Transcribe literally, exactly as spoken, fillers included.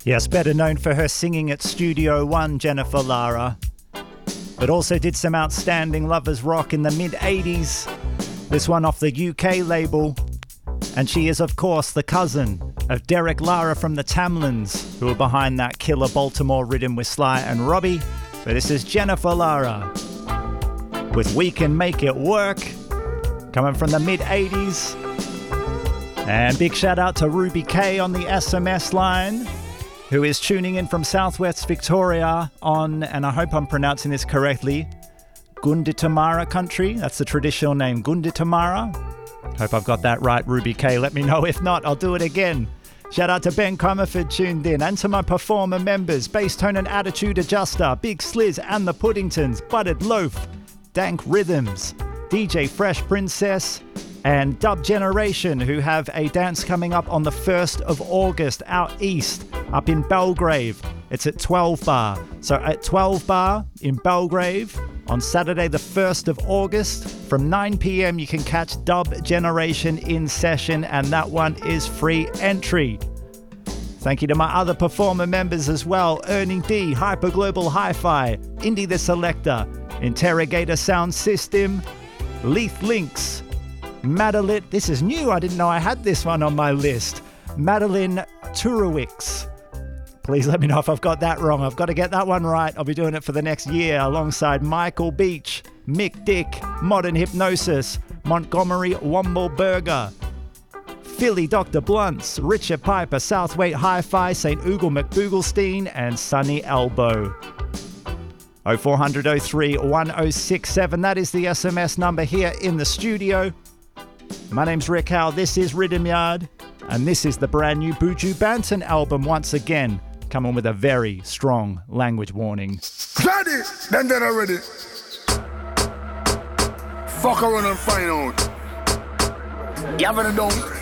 Yes, better known for her singing at Studio One, Jennifer Lara, but also did some outstanding lovers rock in the mid eighties. This one off the U K label. And she is, of course, the cousin of Derek Lara from the Tamlins, who are behind that killer Baltimore rhythm with Sly and Robbie. But this is Jennifer Lara with We Can Make It Work, coming from the mid eighties. And big shout out to Ruby K on the S M S line, who is tuning in from Southwest Victoria on, and I hope I'm pronouncing this correctly, Gunditamara country. That's the traditional name, Gunditamara. Hope I've got that right, Ruby K. Let me know. If not, I'll do it again. Shout out to Ben Comerford tuned in, and to my performer members, Bass Tone and Attitude Adjuster, Big Sliz and the Puddingtons, Buttered Loaf, Dank Rhythms, D J Fresh Princess, and Dub Generation, who have a dance coming up on the first of August out east, up in Belgrave. It's at twelve bar. So at twelve bar in Belgrave on Saturday the first of August from nine p.m. you can catch Dub Generation in session, and that one is free entry. Thank you to my other performer members as well: Ernie D, Hyper Global Hi-Fi, Indie the Selector, Interrogator Sound System, Leith Links, Madeline, this is new, I didn't know I had this one on my list, Madeline Turowicz. Please let me know if I've got that wrong. I've got to get that one right. I'll be doing it for the next year alongside Michael Beach, Mick Dick, Modern Hypnosis, Montgomery Wombleberger, Philly Doctor Blunts, Richard Piper, Southweight Hi-Fi, Saint Oogle McBooglestein, and Sunny Elbow. oh four hundred oh three one oh six seven, that is the S M S number here in the studio. My name's Rick Howell, this is Rhythm Yard, and this is the brand new Buju Banton album once again, coming with a very strong language warning. Ready? Then they're already. Fuck around and find out. You having it down?